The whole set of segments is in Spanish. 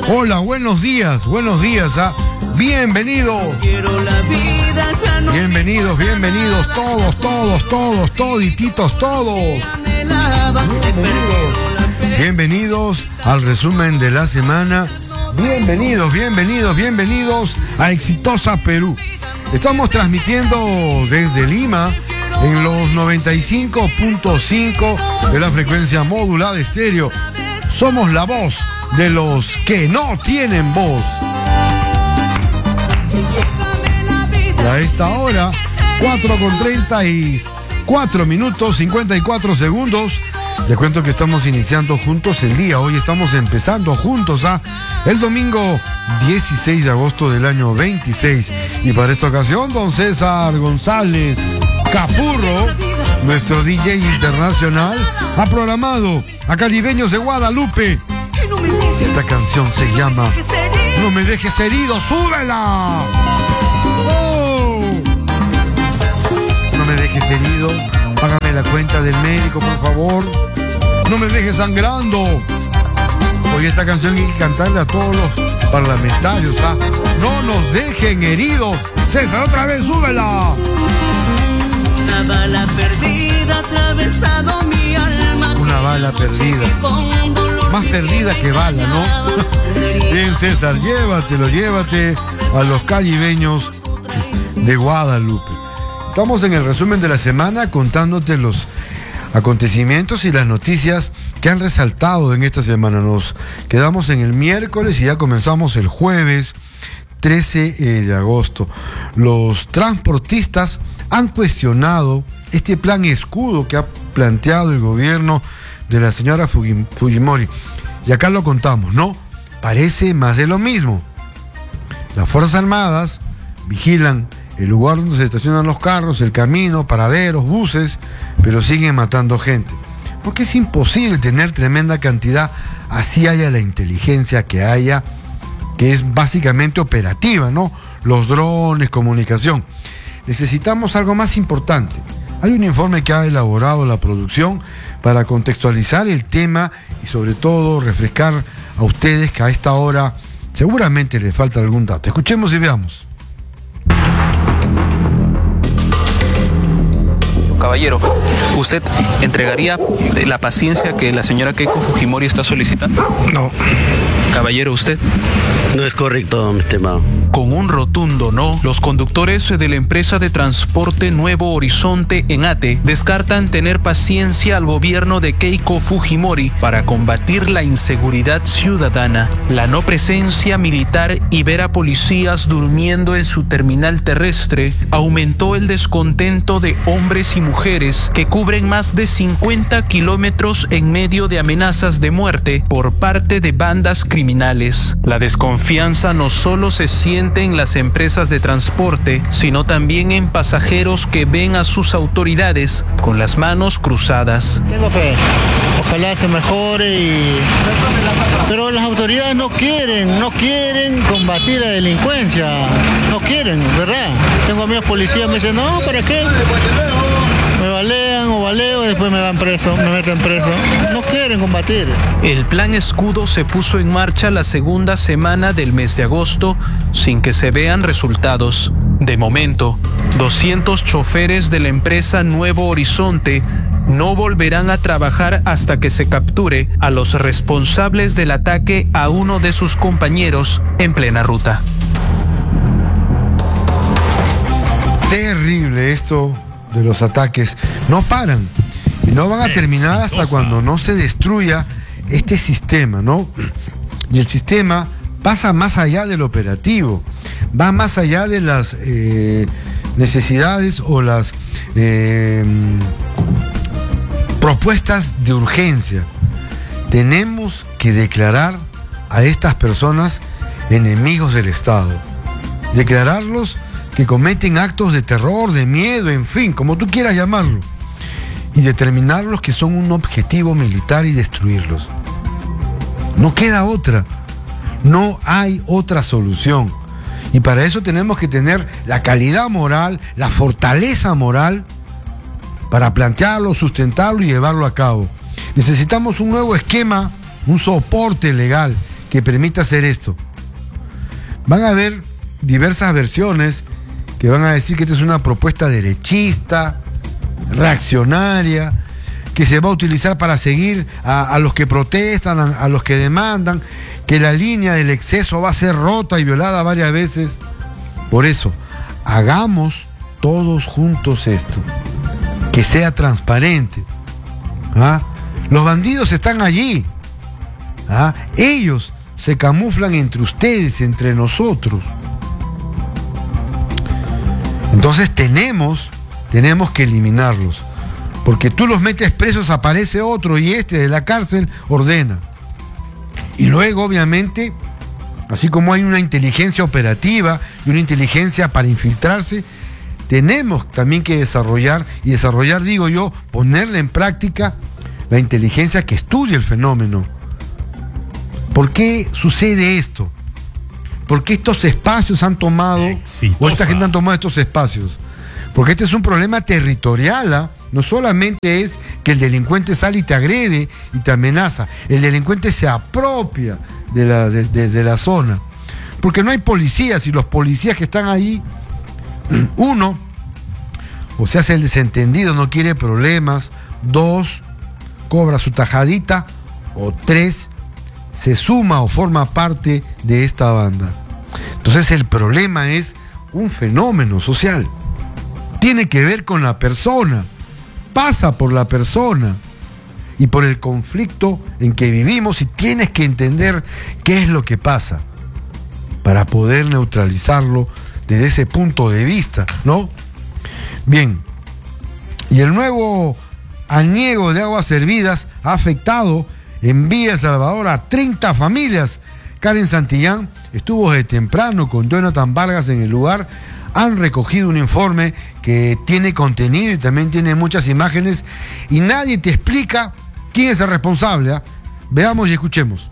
Hola, buenos días, bienvenidos. Bienvenidos todos, todititos, todos. Bienvenidos al resumen de la semana. Bienvenidos a Exitosa Perú. Estamos transmitiendo desde Lima en los 95.5 de la frecuencia modulada estéreo. Somos la voz de los que no tienen voz. Y a esta hora, 4:34 minutos, 54 segundos. Les cuento que estamos iniciando juntos el día. Hoy estamos empezando juntos el domingo 16 de agosto del año 26. Y para esta ocasión, don César González Capurro, nuestro DJ internacional, ha programado a Caribeños de Guadalupe. Esta canción se llama No me dejes herido, súbela. Oh. No me dejes herido, págame la cuenta del médico, por favor. No me dejes sangrando. Hoy esta canción hay que cantarle a todos los parlamentarios, No nos dejen heridos. César, otra vez, súbela. Una bala perdida ha atravesado mi alma. Una bala perdida. Más perdida que bala, ¿no? Bien, César, llévate a los caribeños de Guadalupe. Estamos en el resumen de la semana contándote los acontecimientos y las noticias que han resaltado en esta semana. Nos quedamos en el miércoles y ya comenzamos el jueves 13 de agosto. Los transportistas han cuestionado este plan escudo que ha planteado el gobierno de la señora Fujimori. Y acá lo contamos, ¿no? Parece más de lo mismo. Las Fuerzas Armadas vigilan el lugar donde se estacionan los carros, el camino, paraderos, buses, pero siguen matando gente. Porque es imposible tener tremenda cantidad, así haya la inteligencia que haya, que es básicamente operativa, ¿no? Los drones, comunicación. Necesitamos algo más importante. Hay un informe que ha elaborado la producción para contextualizar el tema y sobre todo refrescar a ustedes que a esta hora seguramente les falta algún dato. Escuchemos y veamos. Caballero, ¿usted entregaría la paciencia que la señora Keiko Fujimori está solicitando? No. Caballero, ¿usted? No es correcto, mi estimado. Con un rotundo no, los conductores de la empresa de transporte Nuevo Horizonte ENATE descartan tener paciencia al gobierno de Keiko Fujimori para combatir la inseguridad ciudadana, la no presencia militar y ver a policías durmiendo en su terminal terrestre aumentó el descontento de hombres y mujeres que cubren más de 50 kilómetros en medio de amenazas de muerte por parte de bandas criminales. La desconfianza no solo se siente en las empresas de transporte, sino también en pasajeros que ven a sus autoridades con las manos cruzadas. Tengo fe, ojalá se mejore pero las autoridades no quieren combatir la delincuencia, no quieren, ¿verdad? Tengo amigos policías, me dicen, no, ¿para qué? Me balean o baleo, después me meten preso. No quieren combatir. El plan escudo se puso en marcha la segunda semana del mes de agosto sin que se vean resultados. De momento, 200 choferes de la empresa Nuevo Horizonte no volverán a trabajar hasta que se capture a los responsables del ataque a uno de sus compañeros en plena ruta. Terrible esto de los ataques. No paran y no van a terminar hasta cuando no se destruya este sistema, ¿no? Y el sistema pasa más allá del operativo, va más allá de las necesidades o las propuestas de urgencia. Tenemos que declarar a estas personas enemigos del Estado, declararlos que cometen actos de terror, de miedo, en fin, como tú quieras llamarlo, y determinarlos que son un objetivo militar y destruirlos. No queda otra, no hay otra solución. Y para eso tenemos que tener la calidad moral, la fortaleza moral para plantearlo, sustentarlo y llevarlo a cabo. Necesitamos un nuevo esquema, un soporte legal que permita hacer esto. Van a haber diversas versiones que van a decir que esta es una propuesta derechista, reaccionaria, que se va a utilizar para seguir a los que protestan, a los que demandan, que la línea del exceso va a ser rota y violada varias veces. Por eso, hagamos todos juntos esto, que sea transparente. ¿Ah? Los bandidos están allí. ¿Ah? Ellos se camuflan entre ustedes, entre nosotros. Entonces tenemos que eliminarlos. Porque tú los metes presos, aparece otro y este de la cárcel ordena. Y luego, obviamente, así como hay una inteligencia operativa y una inteligencia para infiltrarse, tenemos también que desarrollar, digo yo, ponerla en práctica la inteligencia que estudie el fenómeno. ¿Por qué sucede esto? ¿Por qué estos espacios han tomado, o esta gente han tomado estos espacios? Porque este es un problema territorial, ¿ah? No solamente es que el delincuente sale y te agrede y te amenaza, el delincuente se apropia de la zona. Porque no hay policías y los policías que están ahí, uno, o se hace el desentendido, no quiere problemas, dos, cobra su tajadita, o tres, se suma o forma parte de esta banda. Entonces el problema es un fenómeno social. Tiene que ver con la persona, pasa por la persona y por el conflicto en que vivimos, y tienes que entender qué es lo que pasa para poder neutralizarlo desde ese punto de vista, ¿no? Bien, y el nuevo aniego de aguas servidas ha afectado en Villa El Salvador a 30 familias. Karen Santillán estuvo desde temprano con Jonathan Vargas en el lugar. Han recogido un informe que tiene contenido y también tiene muchas imágenes, y nadie te explica quién es el responsable, ¿eh? Veamos y escuchemos.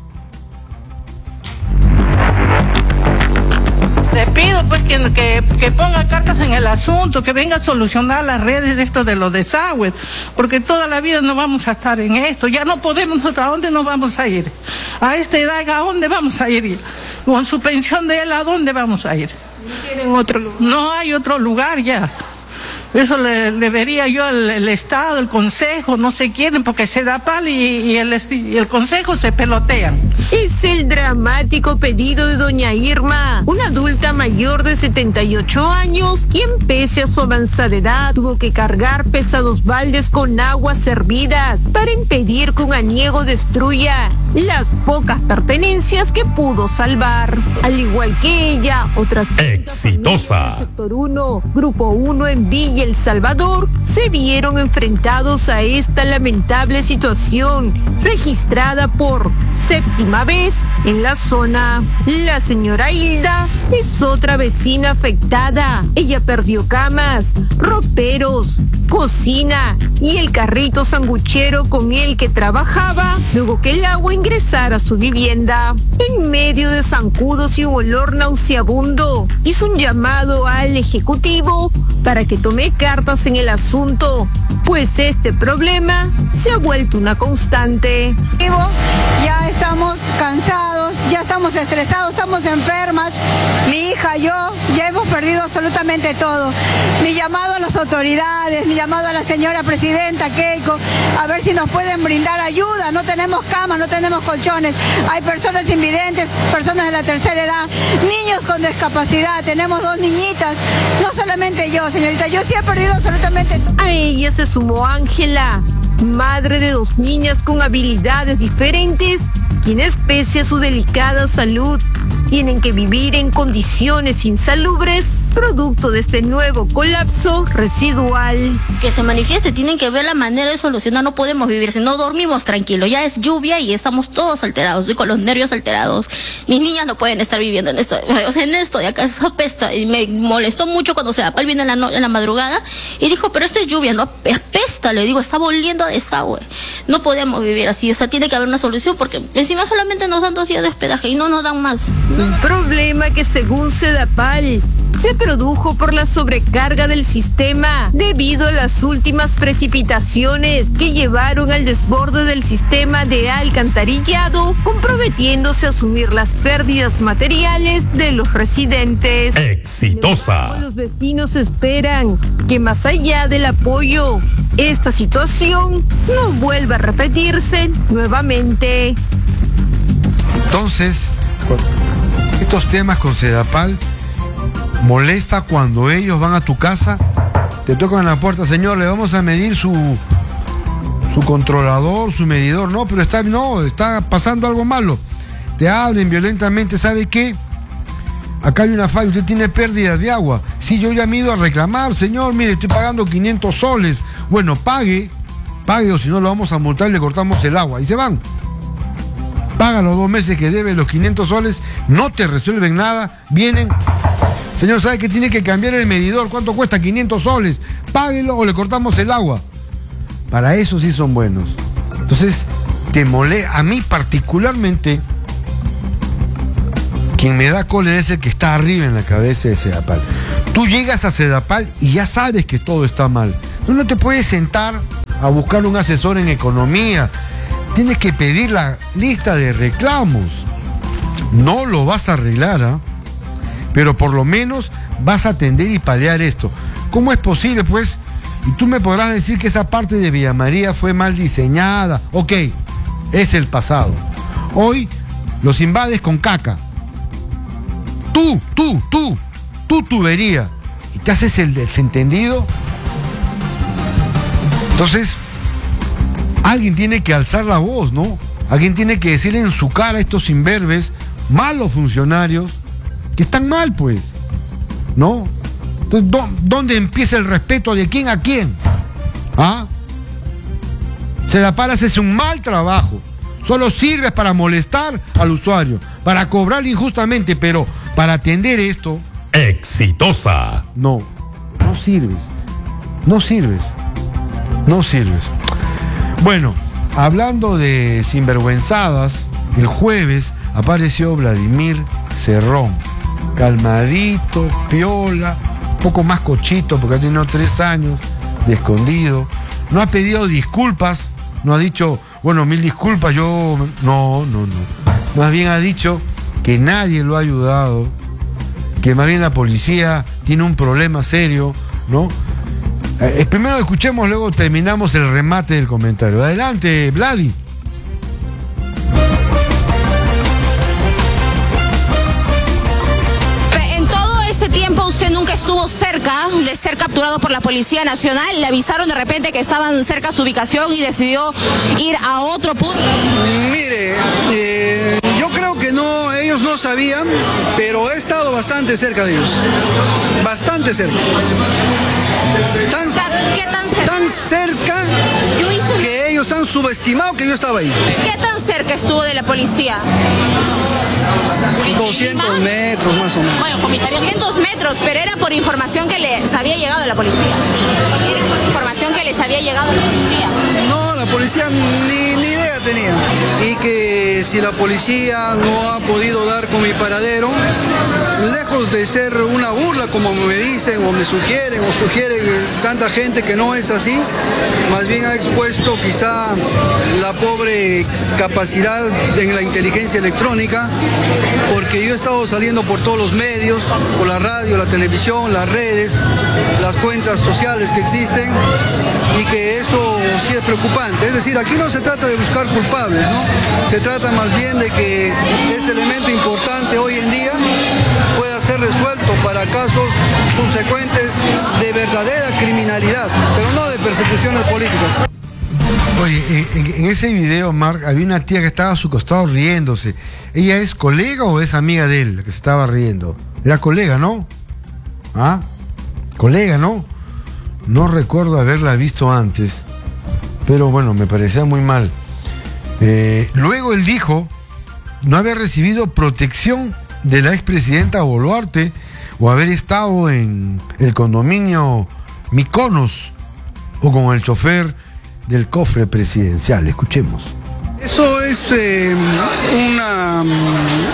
Le pido pues que ponga cartas en el asunto, que venga a solucionar las redes de esto de los desagües, porque toda la vida no vamos a estar en esto, ya no podemos, ¿a dónde nos vamos a ir? A esta edad, ¿a dónde vamos a ir? Con su pensión de él, ¿a dónde vamos a ir? ¿No tienen otro lugar? No hay otro lugar ya. Eso le vería yo al Estado, el Consejo, no se quieren porque se da pal y el Consejo se pelotean. Es el dramático pedido de doña Irma, una adulta mayor de 78 años, quien pese a su avanzada edad tuvo que cargar pesados baldes con aguas hervidas para impedir que un aniego destruya las pocas pertenencias que pudo salvar. Al igual que ella, otras exitosa Sector 1, Grupo 1 en Villa El Salvador se vieron enfrentados a esta lamentable situación registrada por séptima vez en la zona. La señora Hilda es otra vecina afectada. Ella perdió camas, roperos, cocina y el carrito sanguchero con el que trabajaba luego que el agua ingresara a su vivienda. En medio de zancudos y un olor nauseabundo, hizo un llamado al Ejecutivo para que tome cartas en el asunto, pues este problema se ha vuelto una constante. Ya estamos cansados, ya estamos estresados, estamos enfermas. Mi hija, yo, ya hemos perdido absolutamente todo. Mi llamado a las autoridades, mi llamado a la señora presidenta Keiko, a ver si nos pueden brindar ayuda. No tenemos camas, no tenemos colchones. Hay personas invidentes, personas de la tercera edad, niños con discapacidad. Tenemos 2 niñitas. No solamente yo, señorita, yo sí he perdido absolutamente todo. A ella se sumó Ángela, madre de 2 niñas con habilidades diferentes, quienes pese a su delicada salud tienen que vivir en condiciones insalubres producto de este nuevo colapso residual. Que se manifieste, tienen que ver la manera de solucionar, no podemos vivir, si no dormimos tranquilos, ya es lluvia y estamos todos alterados, estoy con los nervios alterados, mis niñas no pueden estar viviendo en esto, o sea, en esto de acá, eso apesta, y me molestó mucho cuando se Pal vino en la madrugada y dijo, pero esto es lluvia, no apesta, le digo, está volviendo a desagüe, no podemos vivir así, o sea, tiene que haber una solución, porque encima solamente nos dan 2 días de hospedaje y no nos dan más. Un problema que según Sedapal se produjo por la sobrecarga del sistema debido a las últimas precipitaciones que llevaron al desborde del sistema de alcantarillado, comprometiéndose a asumir las pérdidas materiales de los residentes. Exitosa. Los vecinos esperan que más allá del apoyo, esta situación no vuelva a repetirse nuevamente. Entonces, estos temas con Sedapal molesta cuando ellos van a tu casa, te tocan la puerta, señor, le vamos a medir su controlador, su medidor, no, pero está pasando algo malo. Te abren violentamente, ¿sabe qué? Acá hay una falla, usted tiene pérdida de agua. Sí, yo ya me he ido a reclamar, señor, mire, estoy pagando 500 soles. Bueno, pague, o si no lo vamos a multar y le cortamos el agua. Y se van. Paga los 2 meses que debe los 500 soles, no te resuelven nada, vienen. Señor, ¿sabe que tiene que cambiar el medidor? ¿Cuánto cuesta? 500 soles. Páguelo o le cortamos el agua. Para eso sí son buenos. Entonces, a mí particularmente, quien me da cólera es el que está arriba en la cabeza de Sedapal. Tú llegas a Sedapal y ya sabes que todo está mal. No te puedes sentar a buscar un asesor en economía. Tienes que pedir la lista de reclamos. No lo vas a arreglar, ¿eh? Pero por lo menos vas a atender y paliar esto. ¿Cómo es posible, pues? Y tú me podrás decir que esa parte de Villa María fue mal diseñada. Ok, es el pasado. Hoy los invades con caca. Tu tubería. Y te haces el desentendido. Entonces, alguien tiene que alzar la voz, ¿no? Alguien tiene que decirle en su cara a estos imberbes, malos funcionarios, que están mal, pues, ¿no? Entonces, ¿dónde empieza el respeto de quién a quién? ¿Ah? Sedapal hace un mal trabajo. Solo sirves para molestar al usuario, para cobrar injustamente, pero para atender esto... Exitosa. No sirves. Bueno, hablando de sinvergüenzadas, el jueves apareció Vladimir Cerrón. Calmadito, piola, un poco más cochito porque ha tenido 3 años de escondido. No ha pedido disculpas, no ha dicho, bueno, 1000 disculpas, yo... No. Más bien ha dicho que nadie lo ha ayudado, que más bien la policía tiene un problema serio, ¿no? Primero escuchemos, luego terminamos el remate del comentario. Adelante, Vladi. En todo ese tiempo usted nunca estuvo cerca de ser capturado por la Policía Nacional. Le avisaron de repente que estaban cerca de su ubicación y decidió ir a otro punto. Mire, yo creo que no, ellos no sabían, pero he estado bastante cerca de ellos. Bastante cerca. ¿Qué tan cerca? Tan cerca que ellos han subestimado que yo estaba ahí. ¿Qué tan cerca estuvo de la policía? 200 metros más o menos. Bueno, comisario, 200 metros, pero era por información que les había llegado a la policía. Era por información que les había llegado a la policía. No, la policía ni idea tenía. Y que si la policía no ha podido dar con mi paradero, lejos de ser una burla como me dicen o me sugieren o sugiere tanta gente que no es así, más bien ha expuesto quizá la pobre capacidad en la inteligencia electrónica, porque yo he estado saliendo por todos los medios, por la radio, la televisión, las redes, las cuentas sociales que existen, y que eso sí es preocupante. Es decir, aquí no se trata de buscar culpables, ¿no? Se trata más bien de que ese elemento importante hoy en día pueda ser resuelto para casos subsecuentes de verdadera criminalidad, pero no de persecuciones políticas. Oye, en ese video, Marc, había una tía que estaba a su costado riéndose. ¿Ella es colega o es amiga de él, la que se estaba riendo? Era colega, ¿no? ¿Ah? Colega, ¿no? No recuerdo haberla visto antes, pero bueno, me parecía muy mal. Luego él dijo no haber recibido protección de la expresidenta Boluarte o haber estado en el condominio Mykonos o con el chofer del cofre presidencial. Escuchemos. Eso es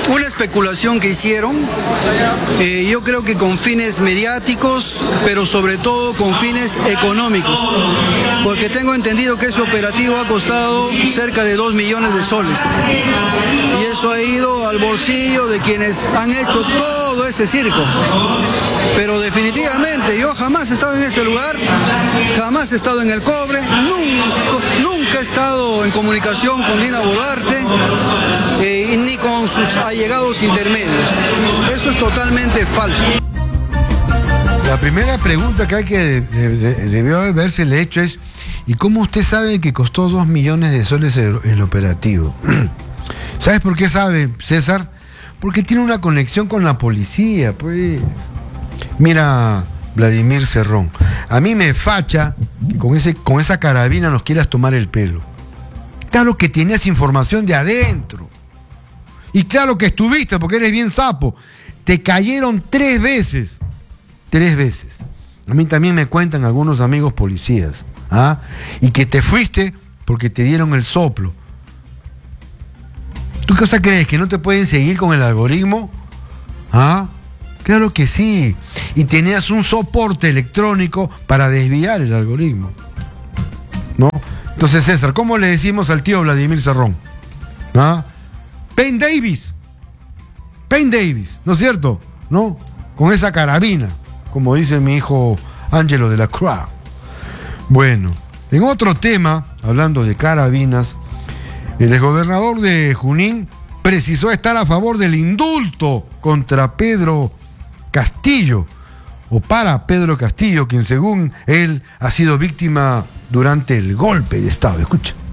una especulación que hicieron, yo creo que con fines mediáticos, pero sobre todo con fines económicos, porque tengo entendido que ese operativo ha costado cerca de 2 millones de soles, y eso ha ido al bolsillo de quienes han hecho todo ese circo. Pero definitivamente yo jamás he estado en ese lugar, jamás he estado en el Cobre, nunca he estado en comunicación con Dina Boluarte, ni con sus allegados intermedios. Eso es totalmente falso. La primera pregunta que hay que debió haberse le hecho es: ¿y cómo usted sabe que costó 2 millones de soles el operativo? ¿Sabes por qué sabe, César? Porque tiene una conexión con la policía, pues. Mira, Vladimir Cerrón, a mí me facha que con esa carabina nos quieras tomar el pelo. Claro que tenías información de adentro. Y claro que estuviste, porque eres bien sapo. Te cayeron 3 veces. 3 veces. A mí también me cuentan algunos amigos policías. ¿Ah? Y que te fuiste porque te dieron el soplo. ¿Tú qué cosa crees? ¿Que no te pueden seguir con el algoritmo? ¿Ah? Claro que sí. Y tenías un soporte electrónico para desviar el algoritmo, ¿no? Entonces, César, ¿cómo le decimos al tío Vladimir Cerrón? ¿Ah? Penn Davis, ¿no es cierto? ¿No? Con esa carabina, como dice mi hijo Ángelo de la Cruz. Bueno, en otro tema, hablando de carabinas, el exgobernador de Junín precisó estar a favor del indulto contra Pedro Castillo, o para Pedro Castillo, quien según él ha sido víctima durante el golpe de Estado. Escucha.